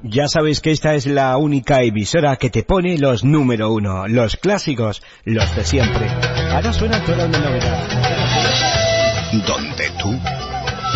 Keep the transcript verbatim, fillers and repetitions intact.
Ya sabéis que esta es la única emisora que te pone los número uno, los clásicos, los de siempre. Ahora suena toda una novedad. Donde tú